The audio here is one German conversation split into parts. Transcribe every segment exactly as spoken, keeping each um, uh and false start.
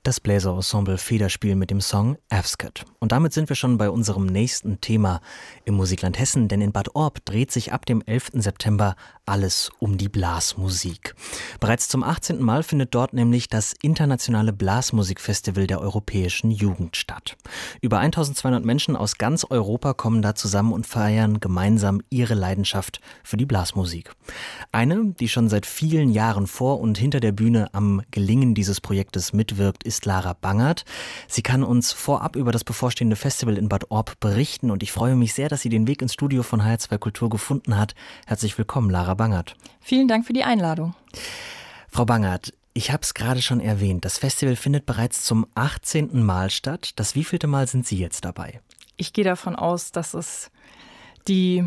Das Bläserensemble Federspiel mit dem Song Avsket. Und damit sind wir schon bei unserem nächsten Thema im Musikland Hessen, denn in Bad Orb dreht sich ab dem elften September alles um die Blasmusik. Bereits zum achtzehnten Mal findet dort nämlich das internationale Blasmusikfestival der europäischen Jugend statt. Über eintausendzweihundert Menschen aus ganz Europa kommen da zusammen und feiern gemeinsam ihre Leidenschaft für die Blasmusik. Eine, die schon seit vielen Jahren vor und hinter der Bühne am Gelingen dieses Projektes mitwirkt, ist Lara Bangert. Sie kann uns vorab über das bevorstehende Festival in Bad Orb berichten und ich freue mich sehr, dass sie den Weg ins Studio von H R zwei Kultur gefunden hat. Herzlich willkommen, Lara Bangert. Vielen Dank für die Einladung. Frau Bangert, ich habe es gerade schon erwähnt, das Festival findet bereits zum achtzehnten Mal statt. Das wievielte Mal sind Sie jetzt dabei? Ich gehe davon aus, dass es die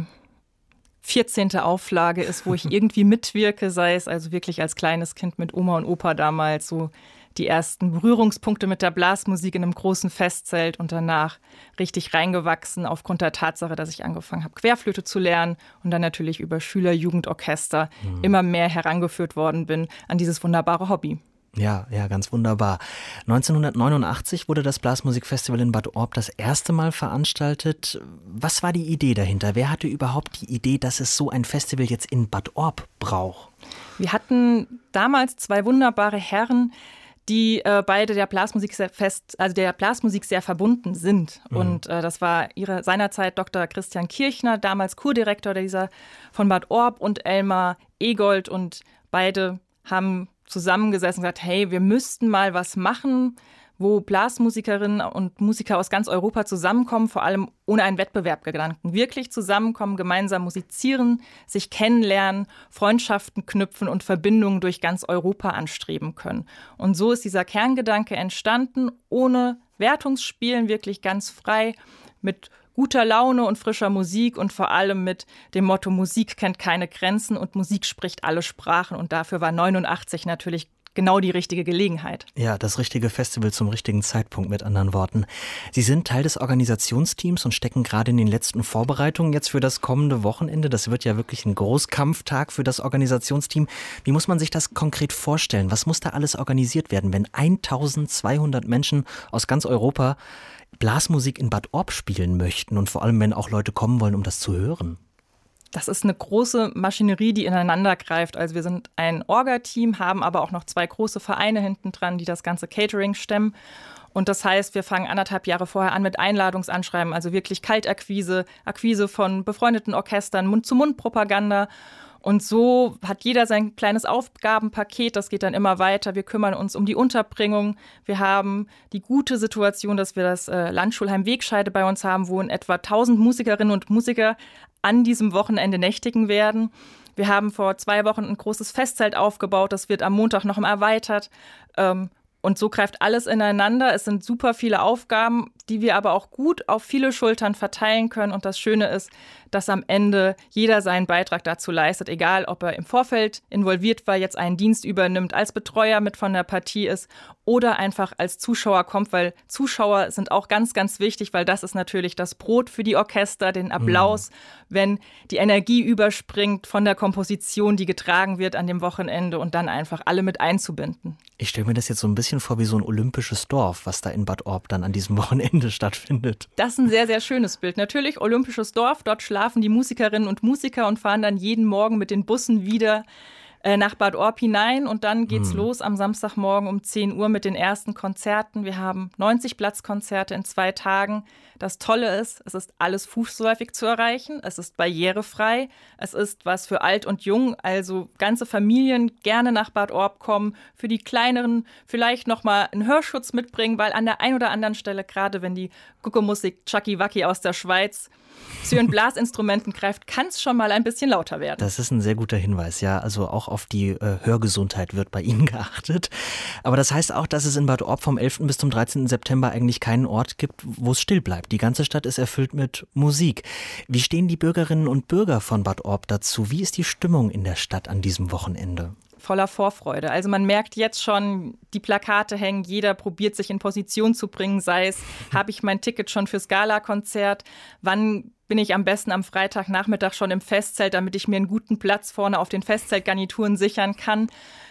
vierzehnte Auflage ist, wo ich irgendwie mitwirke, sei es also wirklich als kleines Kind mit Oma und Opa damals so die ersten Berührungspunkte mit der Blasmusik in einem großen Festzelt und danach richtig reingewachsen aufgrund der Tatsache, dass ich angefangen habe, Querflöte zu lernen und dann natürlich über Schüler-Jugendorchester mhm. immer mehr herangeführt worden bin an dieses wunderbare Hobby. Ja, ja, ganz wunderbar. neunzehnhundertneunundachtzig wurde das Blasmusikfestival in Bad Orb das erste Mal veranstaltet. Was war die Idee dahinter? Wer hatte überhaupt die Idee, dass es so ein Festival jetzt in Bad Orb braucht? Wir hatten damals zwei wunderbare Herren, die äh, beide der Blasmusik sehr fest, also der Blasmusik sehr verbunden sind. Mhm. Und äh, das war ihre, seinerzeit Doktor Christian Kirchner, damals Kurdirektor dieser von Bad Orb, und Elmar Egold. Und beide haben zusammengesessen und gesagt, hey, wir müssten mal was machen, wo Blasmusikerinnen und Musiker aus ganz Europa zusammenkommen, vor allem ohne einen Wettbewerbgedanken. Wirklich zusammenkommen, gemeinsam musizieren, sich kennenlernen, Freundschaften knüpfen und Verbindungen durch ganz Europa anstreben können. Und so ist dieser Kerngedanke entstanden, ohne Wertungsspielen, wirklich ganz frei, mit guter Laune und frischer Musik und vor allem mit dem Motto, Musik kennt keine Grenzen und Musik spricht alle Sprachen. Und dafür war neunundachtzig natürlich genau die richtige Gelegenheit. Ja, das richtige Festival zum richtigen Zeitpunkt, mit anderen Worten. Sie sind Teil des Organisationsteams und stecken gerade in den letzten Vorbereitungen jetzt für das kommende Wochenende. Das wird ja wirklich ein Großkampftag für das Organisationsteam. Wie muss man sich das konkret vorstellen? Was muss da alles organisiert werden, wenn eintausendzweihundert Menschen aus ganz Europa Blasmusik in Bad Orb spielen möchten und vor allem, wenn auch Leute kommen wollen, um das zu hören? Das ist eine große Maschinerie, die ineinander greift. Also wir sind ein Orga-Team, haben aber auch noch zwei große Vereine hinten dran, die das ganze Catering stemmen. Und das heißt, wir fangen anderthalb Jahre vorher an mit Einladungsanschreiben, also wirklich Kaltakquise, Akquise von befreundeten Orchestern, Mund-zu-Mund-Propaganda. Und so hat jeder sein kleines Aufgabenpaket, das geht dann immer weiter. Wir kümmern uns um die Unterbringung. Wir haben die gute Situation, dass wir das äh, Landschulheim Wegscheide bei uns haben, wo in etwa tausend Musikerinnen und Musiker an diesem Wochenende nächtigen werden. Wir haben vor zwei Wochen ein großes Festzelt aufgebaut, das wird am Montag noch mal erweitert. Ähm, Und so greift alles ineinander. Es sind super viele Aufgaben, die wir aber auch gut auf viele Schultern verteilen können. Und das Schöne ist, dass am Ende jeder seinen Beitrag dazu leistet, egal ob er im Vorfeld involviert war, jetzt einen Dienst übernimmt, als Betreuer mit von der Partie ist oder einfach als Zuschauer kommt, weil Zuschauer sind auch ganz, ganz wichtig, weil das ist natürlich das Brot für die Orchester, den Applaus, mhm. wenn die Energie überspringt von der Komposition, die getragen wird an dem Wochenende und dann einfach alle mit einzubinden. Ich stelle mir das jetzt so ein bisschen vor wie so ein olympisches Dorf, was da in Bad Orb dann an diesem Wochenende stattfindet. Das ist ein sehr, sehr schönes Bild. Natürlich olympisches Dorf, dort schlafen die Musikerinnen und Musiker und fahren dann jeden Morgen mit den Bussen wieder äh, nach Bad Orb hinein. Und dann geht's hm. los am Samstagmorgen um zehn Uhr mit den ersten Konzerten. Wir haben neunzig Platzkonzerte in zwei Tagen. Das Tolle ist, es ist alles fußläufig zu erreichen, es ist barrierefrei, es ist was für alt und jung, also ganze Familien gerne nach Bad Orb kommen, für die Kleineren vielleicht nochmal einen Hörschutz mitbringen, weil an der einen oder anderen Stelle, gerade wenn die Gucke-Musik Chucky Wacky aus der Schweiz zu ihren Blasinstrumenten greift, kann es schon mal ein bisschen lauter werden. Das ist ein sehr guter Hinweis, ja, also auch auf die äh, Hörgesundheit wird bei Ihnen geachtet. Aber das heißt auch, dass es in Bad Orb vom elften bis zum dreizehnten September eigentlich keinen Ort gibt, wo es still bleibt. Die ganze Stadt ist erfüllt mit Musik. Wie stehen die Bürgerinnen und Bürger von Bad Orb dazu? Wie ist die Stimmung in der Stadt an diesem Wochenende? Voller Vorfreude. Also man merkt jetzt schon, die Plakate hängen, jeder probiert sich in Position zu bringen, sei es, habe ich mein Ticket schon fürs Gala-Konzert, wann bin ich am besten am Freitagnachmittag schon im Festzelt, damit ich mir einen guten Platz vorne auf den Festzeltgarnituren sichern kann.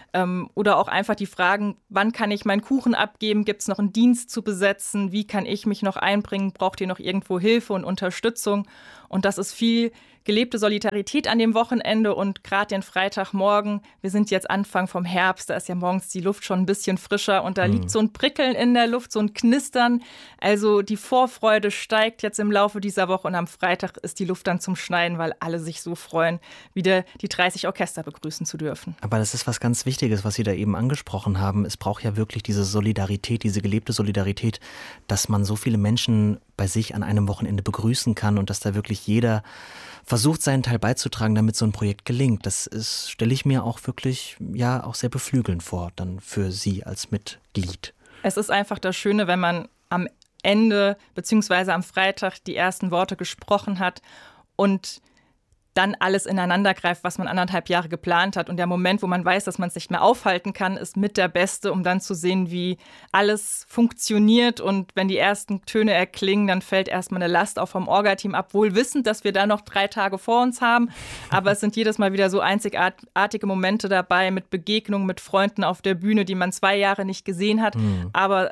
Ähm, oder auch einfach die Fragen, wann kann ich meinen Kuchen abgeben? Gibt es noch einen Dienst zu besetzen? Wie kann ich mich noch einbringen? Braucht ihr noch irgendwo Hilfe und Unterstützung? Und das ist viel gelebte Solidarität an dem Wochenende und gerade den Freitagmorgen. Wir sind jetzt Anfang vom Herbst, da ist ja morgens die Luft schon ein bisschen frischer und da mhm. liegt so ein Prickeln in der Luft, so ein Knistern. Also die Vorfreude steigt jetzt im Laufe dieser Woche und am Freitag ist die Luft dann zum Schneiden, weil alle sich so freuen, wieder die dreißig Orchester begrüßen zu dürfen. Aber das ist was ganz Wichtiges, was Sie da eben angesprochen haben. Es braucht ja wirklich diese Solidarität, diese gelebte Solidarität, dass man so viele Menschen bei sich an einem Wochenende begrüßen kann und dass da wirklich jeder versucht, seinen Teil beizutragen, damit so ein Projekt gelingt. Das ist, stelle ich mir auch wirklich, ja, auch sehr beflügelnd vor, dann für Sie als Mitglied. Es ist einfach das Schöne, wenn man am Ende beziehungsweise am Freitag die ersten Worte gesprochen hat und dann alles ineinander greift, was man anderthalb Jahre geplant hat. Und der Moment, wo man weiß, dass man es nicht mehr aufhalten kann, ist mit der beste, um dann zu sehen, wie alles funktioniert. Und wenn die ersten Töne erklingen, dann fällt erstmal eine Last auch vom Orga-Team ab, wohl wissend, dass wir da noch drei Tage vor uns haben. Aber es sind jedes Mal wieder so einzigartige Momente dabei mit Begegnungen mit Freunden auf der Bühne, die man zwei Jahre nicht gesehen hat. Mhm. Aber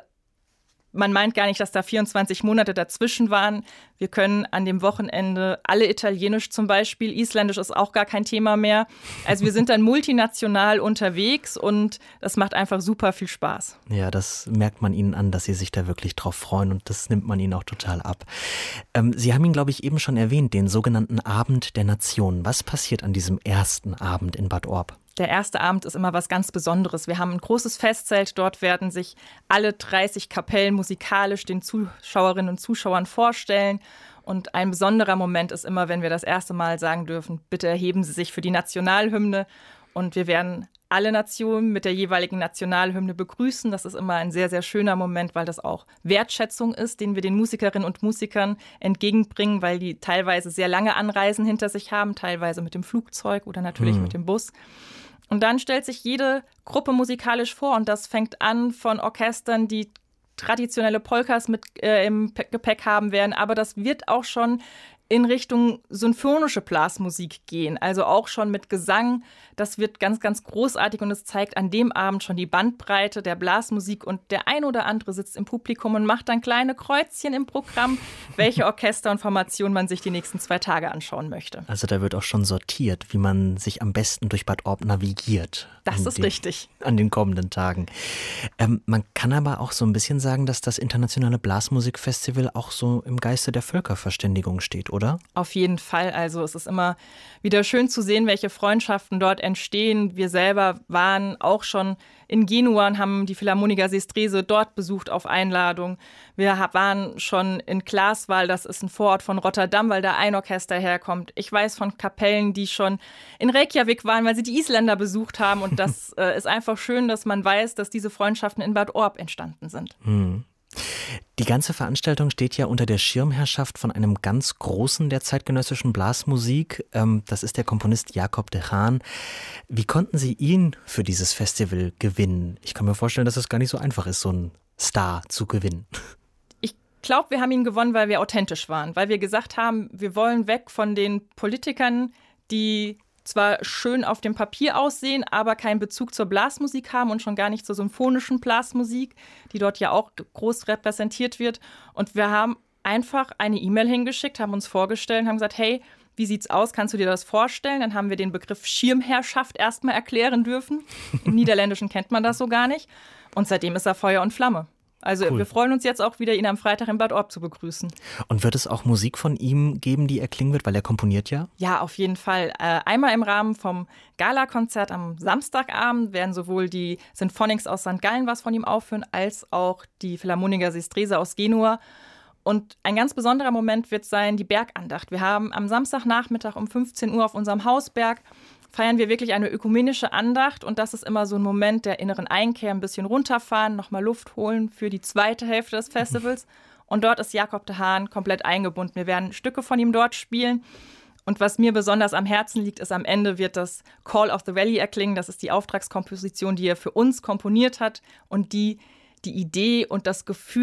man meint gar nicht, dass da vierundzwanzig Monate dazwischen waren. Wir können an dem Wochenende alle Italienisch zum Beispiel. Isländisch ist auch gar kein Thema mehr. Also wir sind dann multinational unterwegs und das macht einfach super viel Spaß. Ja, das merkt man Ihnen an, dass Sie sich da wirklich drauf freuen und das nimmt man Ihnen auch total ab. Ähm, Sie haben ihn, glaube ich, eben schon erwähnt, den sogenannten Abend der Nationen. Was passiert an diesem ersten Abend in Bad Orb? Der erste Abend ist immer was ganz Besonderes. Wir haben ein großes Festzelt. Dort werden sich alle dreißig Kapellen musikalisch den Zuschauerinnen und Zuschauern vorstellen. Und ein besonderer Moment ist immer, wenn wir das erste Mal sagen dürfen, bitte erheben Sie sich für die Nationalhymne. Und wir werden alle Nationen mit der jeweiligen Nationalhymne begrüßen. Das ist immer ein sehr, sehr schöner Moment, weil das auch Wertschätzung ist, den wir den Musikerinnen und Musikern entgegenbringen, weil die teilweise sehr lange Anreisen hinter sich haben, teilweise mit dem Flugzeug oder natürlich mhm. mit dem Bus. Und dann stellt sich jede Gruppe musikalisch vor und das fängt an von Orchestern, die traditionelle Polkas mit äh, im Gepäck haben werden, aber das wird auch schon in Richtung symphonische Blasmusik gehen, also auch schon mit Gesang. Das wird ganz, ganz großartig und es zeigt an dem Abend schon die Bandbreite der Blasmusik und der ein oder andere sitzt im Publikum und macht dann kleine Kreuzchen im Programm, welche Orchester und Formation man sich die nächsten zwei Tage anschauen möchte. Also da wird auch schon sortiert, wie man sich am besten durch Bad Orb navigiert. Das ist den, richtig. An den kommenden Tagen. Ähm, man kann aber auch so ein bisschen sagen, dass das Internationale Blasmusikfestival auch so im Geiste der Völkerverständigung steht, oder? Auf jeden Fall. Also es ist immer wieder schön zu sehen, welche Freundschaften dort entstehen. Wir selber waren auch schon in Genua und haben die Philharmoniker Sestrese dort besucht auf Einladung. Wir waren schon in Glaswal, das ist ein Vorort von Rotterdam, weil da ein Orchester herkommt. Ich weiß von Kapellen, die schon in Reykjavik waren, weil sie die Isländer besucht haben. Und das äh, ist einfach schön, dass man weiß, dass diese Freundschaften in Bad Orb entstanden sind. Hm. Die ganze Veranstaltung steht ja unter der Schirmherrschaft von einem ganz Großen der zeitgenössischen Blasmusik. Ähm, das ist der Komponist Jacob de Haan. Wie konnten Sie ihn für dieses Festival gewinnen? Ich kann mir vorstellen, dass es gar nicht so einfach ist, so einen Star zu gewinnen. Ich glaube, wir haben ihn gewonnen, weil wir authentisch waren. Weil wir gesagt haben, wir wollen weg von den Politikern, die zwar schön auf dem Papier aussehen, aber keinen Bezug zur Blasmusik haben und schon gar nicht zur symphonischen Blasmusik, die dort ja auch groß repräsentiert wird. Und wir haben einfach eine E-Mail hingeschickt, haben uns vorgestellt und haben gesagt, hey, wie sieht's aus? Kannst du dir das vorstellen? Dann haben wir den Begriff Schirmherrschaft erstmal erklären dürfen. Im Niederländischen kennt man das so gar nicht. Und seitdem ist er Feuer und Flamme. Also cool. Wir freuen uns jetzt auch wieder, ihn am Freitag in Bad Orb zu begrüßen. Und wird es auch Musik von ihm geben, die er klingen wird, weil er komponiert ja? Ja, auf jeden Fall. Äh, einmal im Rahmen vom Gala-Konzert am Samstagabend werden sowohl die Sinfonics aus Sankt Gallen was von ihm aufführen, als auch die Philharmoniker Sestrese aus Genua. Und ein ganz besonderer Moment wird sein die Bergandacht. Wir haben am Samstagnachmittag um fünfzehn Uhr auf unserem Hausberg feiern wir wirklich eine ökumenische Andacht und das ist immer so ein Moment der inneren Einkehr, ein bisschen runterfahren, nochmal Luft holen für die zweite Hälfte des Festivals und dort ist Jacob de Haan komplett eingebunden. Wir werden Stücke von ihm dort spielen und was mir besonders am Herzen liegt, ist am Ende wird das Call of the Valley erklingen, das ist die Auftragskomposition, die er für uns komponiert hat und die die Idee und das Gefühl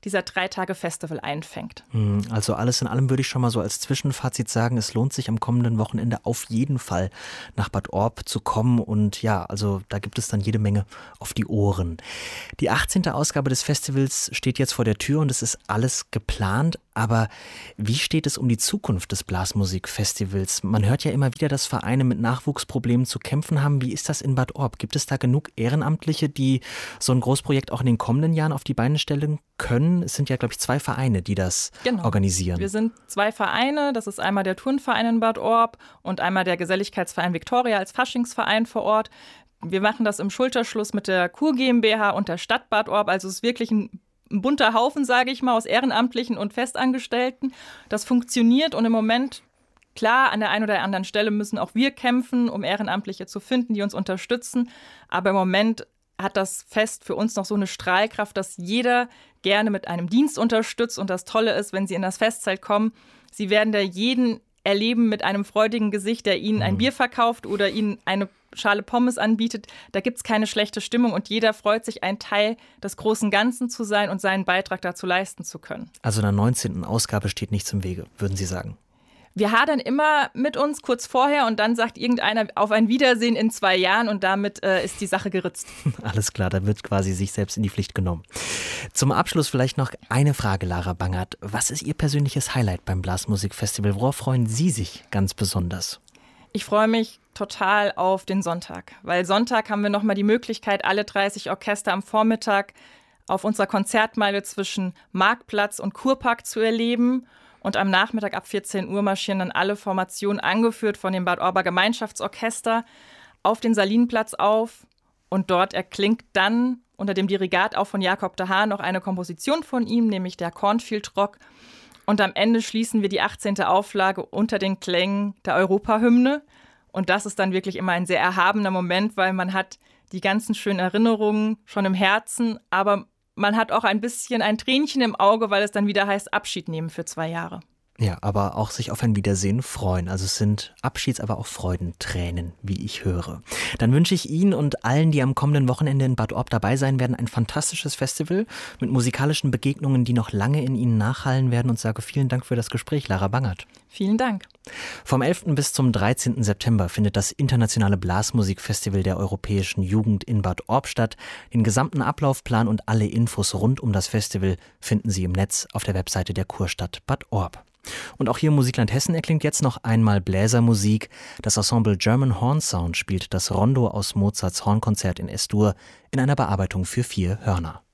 dieser drei Tage Festival einfängt. Also alles in allem würde ich schon mal so als Zwischenfazit sagen, es lohnt sich am kommenden Wochenende auf jeden Fall nach Bad Orb zu kommen und ja, also da gibt es dann jede Menge auf die Ohren. Die achtzehnte Ausgabe des Festivals steht jetzt vor der Tür und es ist alles geplant, aber wie steht es um die Zukunft des Blasmusikfestivals? Man hört ja immer wieder, dass Vereine mit Nachwuchsproblemen zu kämpfen haben. Wie ist das in Bad Orb? Gibt es da genug Ehrenamtliche, die so ein Großprojekt auch in den kommenden Jahren auf die Beine stellen können? Es sind ja, glaube ich, zwei Vereine, die das genau. organisieren. Wir sind zwei Vereine. Das ist einmal der Turnverein in Bad Orb und einmal der Geselligkeitsverein Viktoria als Faschingsverein vor Ort. Wir machen das im Schulterschluss mit der Kur GmbH und der Stadt Bad Orb. Also es ist wirklich ein ein bunter Haufen, sage ich mal, aus Ehrenamtlichen und Festangestellten. Das funktioniert und im Moment, klar, an der einen oder anderen Stelle müssen auch wir kämpfen, um Ehrenamtliche zu finden, die uns unterstützen. Aber im Moment hat das Fest für uns noch so eine Strahlkraft, dass jeder gerne mit einem Dienst unterstützt. Und das Tolle ist, wenn Sie in das Festzelt kommen, Sie werden da jeden erleben mit einem freudigen Gesicht, der Ihnen ein Bier verkauft oder Ihnen eine Schale Pommes anbietet. Da gibt es keine schlechte Stimmung und jeder freut sich, ein Teil des großen Ganzen zu sein und seinen Beitrag dazu leisten zu können. Also einer neunzehnten Ausgabe steht nichts im Wege, würden Sie sagen? Wir hadern immer mit uns kurz vorher und dann sagt irgendeiner auf ein Wiedersehen in zwei Jahren und damit äh, ist die Sache geritzt. Alles klar, da wird quasi sich selbst in die Pflicht genommen. Zum Abschluss vielleicht noch eine Frage, Lara Bangert. Was ist Ihr persönliches Highlight beim Blasmusikfestival? Worauf freuen Sie sich ganz besonders? Ich freue mich total auf den Sonntag, weil Sonntag haben wir nochmal die Möglichkeit, alle dreißig Orchester am Vormittag auf unserer Konzertmeile zwischen Marktplatz und Kurpark zu erleben. Und am Nachmittag ab vierzehn Uhr marschieren dann alle Formationen, angeführt von dem Bad Orber Gemeinschaftsorchester, auf den Salinplatz auf. Und dort erklingt dann unter dem Dirigat auch von Jakob de Haan noch eine Komposition von ihm, nämlich der Cornfield Rock. Und am Ende schließen wir die achtzehnte Auflage unter den Klängen der Europahymne. Und das ist dann wirklich immer ein sehr erhabener Moment, weil man hat die ganzen schönen Erinnerungen schon im Herzen, aber man hat auch ein bisschen ein Tränchen im Auge, weil es dann wieder heißt, Abschied nehmen für zwei Jahre. Ja, aber auch sich auf ein Wiedersehen freuen. Also es sind Abschieds-, aber auch Freudentränen, wie ich höre. Dann wünsche ich Ihnen und allen, die am kommenden Wochenende in Bad Orb dabei sein werden, ein fantastisches Festival mit musikalischen Begegnungen, die noch lange in Ihnen nachhallen werden und sage vielen Dank für das Gespräch, Lara Bangert. Vielen Dank. Vom elften bis zum dreizehnten September findet das internationale Blasmusikfestival der europäischen Jugend in Bad Orb statt. Den gesamten Ablaufplan und alle Infos rund um das Festival finden Sie im Netz auf der Webseite der Kurstadt Bad Orb. Und auch hier im Musikland Hessen erklingt jetzt noch einmal Bläsermusik. Das Ensemble German Horn Sound spielt das Rondo aus Mozarts Hornkonzert in Es-Dur in einer Bearbeitung für vier Hörner.